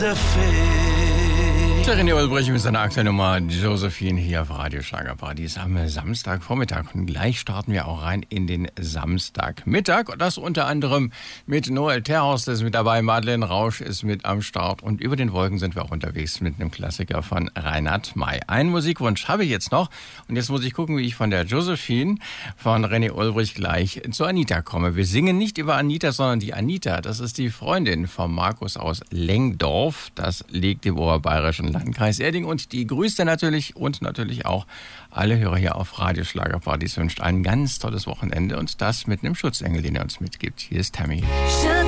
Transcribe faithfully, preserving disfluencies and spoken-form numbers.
René Ulbrich mit seiner aktuellen Nummer Josephine hier auf Radio Schlagerparadies am Samstagvormittag. Und gleich starten wir auch rein in den Samstagmittag. Und das unter anderem mit Noel Terhorst ist mit dabei, Madeleine Rausch ist mit am Start. Und über den Wolken sind wir auch unterwegs mit einem Klassiker von Reinhard May. Einen Musikwunsch habe ich jetzt noch. Und jetzt muss ich gucken, wie ich von der Josephine von René Ulbrich gleich zu Anita komme. Wir singen nicht über Anita, sondern die Anita. Das ist die Freundin von Markus aus Lengdorf. Das liegt im oberbayerischen Landkreis Erding, und die grüßt er natürlich und natürlich auch alle Hörer hier auf Radio Schlagerparadies, wünscht ein ganz tolles Wochenende und das mit einem Schutzengel, den er uns mitgibt. Hier ist Tammy.